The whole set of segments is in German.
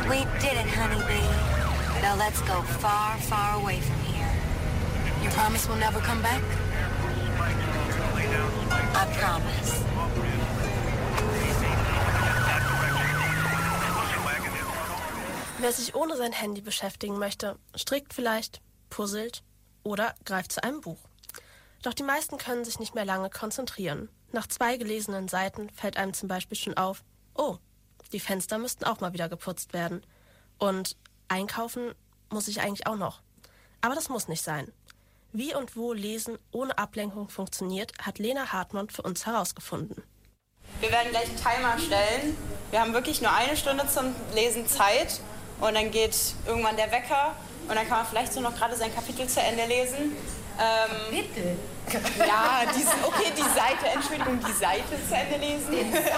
We did it, honeybee. Now let's go far, far away from here. You promise we'll never come back? I promise. Wer sich ohne sein Handy beschäftigen möchte, strickt vielleicht, puzzelt oder greift zu einem Buch. Doch die meisten können sich nicht mehr lange konzentrieren. Nach 2 gelesenen Seiten fällt einem zum Beispiel schon auf, oh, die Fenster müssten auch mal wieder geputzt werden. Und einkaufen muss ich eigentlich auch noch. Aber das muss nicht sein. Wie und wo Lesen ohne Ablenkung funktioniert, hat Lena Hartmann für uns herausgefunden. Wir werden gleich einen Timer stellen. Wir haben wirklich nur 1 Stunde zum Lesen Zeit. Und dann geht irgendwann der Wecker. Und dann kann man vielleicht so noch gerade sein Kapitel zu Ende lesen. Bitte. Ja, die Seite zu Ende lesen.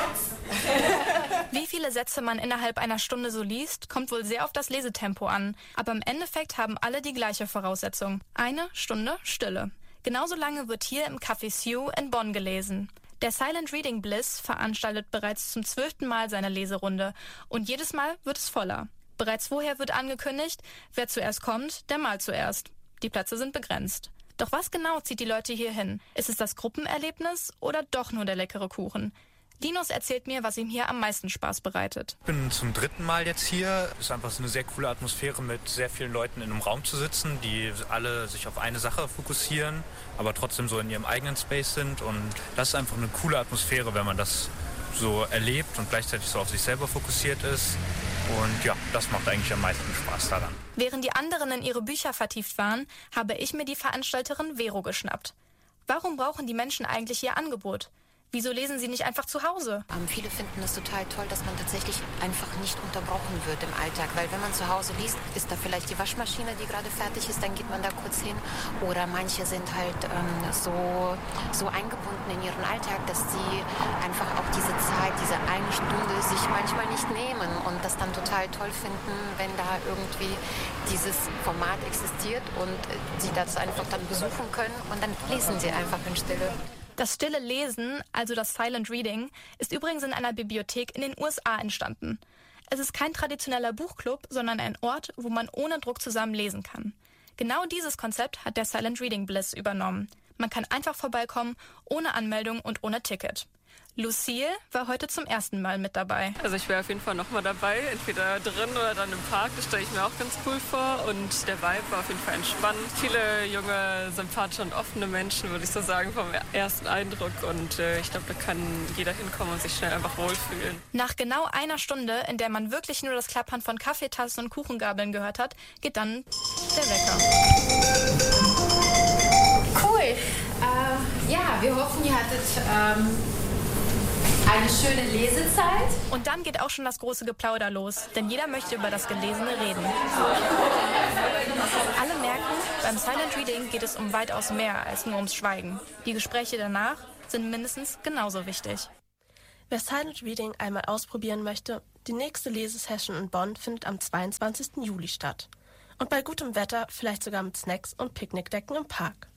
Wie viele Sätze man innerhalb einer Stunde so liest, kommt wohl sehr auf das Lesetempo an. Aber im Endeffekt haben alle die gleiche Voraussetzung. 1 Stunde Stille. Genauso lange wird hier im Café Sioux in Bonn gelesen. Der Silent Reading Bliss veranstaltet bereits zum 12. Mal seine Leserunde. Und jedes Mal wird es voller. Bereits vorher wird angekündigt, wer zuerst kommt, der malt zuerst. Die Plätze sind begrenzt. Doch was genau zieht die Leute hier hin? Ist es das Gruppenerlebnis oder doch nur der leckere Kuchen? Linus erzählt mir, was ihm hier am meisten Spaß bereitet. Ich bin zum 3. Mal jetzt hier. Es ist einfach so eine sehr coole Atmosphäre, mit sehr vielen Leuten in einem Raum zu sitzen, die alle sich auf eine Sache fokussieren, aber trotzdem so in ihrem eigenen Space sind. Und das ist einfach eine coole Atmosphäre, wenn man das so erlebt und gleichzeitig so auf sich selber fokussiert ist. Und ja, das macht eigentlich am meisten Spaß daran. Während die anderen in ihre Bücher vertieft waren, habe ich mir die Veranstalterin Vero geschnappt. Warum brauchen die Menschen eigentlich ihr Angebot? Wieso lesen sie nicht einfach zu Hause? Viele finden es total toll, dass man tatsächlich einfach nicht unterbrochen wird im Alltag. Weil wenn man zu Hause liest, ist da vielleicht die Waschmaschine, die gerade fertig ist, dann geht man da kurz hin. Oder manche sind halt so eingebunden in ihren Alltag, dass sie einfach auch diese Zeit, diese 1 Stunde sich manchmal nicht nehmen und das dann total toll finden, wenn da irgendwie dieses Format existiert und sie das einfach dann besuchen können und dann lesen sie einfach in Stille. Das stille Lesen, also das Silent Reading, ist übrigens in einer Bibliothek in den USA entstanden. Es ist kein traditioneller Buchclub, sondern ein Ort, wo man ohne Druck zusammen lesen kann. Genau dieses Konzept hat der Silent Reading Bliss übernommen. Man kann einfach vorbeikommen, ohne Anmeldung und ohne Ticket. Lucille war heute zum 1. Mal mit dabei. Also ich wäre auf jeden Fall nochmal dabei, entweder drin oder dann im Park. Das stelle ich mir auch ganz cool vor und der Vibe war auf jeden Fall entspannt. Viele junge, sympathische und offene Menschen, würde ich so sagen, vom ersten Eindruck und ich glaube, da kann jeder hinkommen und sich schnell einfach wohlfühlen. Nach genau 1 Stunde, in der man wirklich nur das Klappern von Kaffeetassen und Kuchengabeln gehört hat, geht dann der Wecker. Cool. Ja, wir hoffen, ihr hattet eine schöne Lesezeit. Und dann geht auch schon das große Geplauder los, denn jeder möchte über das Gelesene reden. Alle merken, beim Silent Reading geht es um weitaus mehr als nur ums Schweigen. Die Gespräche danach sind mindestens genauso wichtig. Wer Silent Reading einmal ausprobieren möchte, die nächste Lesesession in Bonn findet am 22. Juli statt. Und bei gutem Wetter vielleicht sogar mit Snacks und Picknickdecken im Park.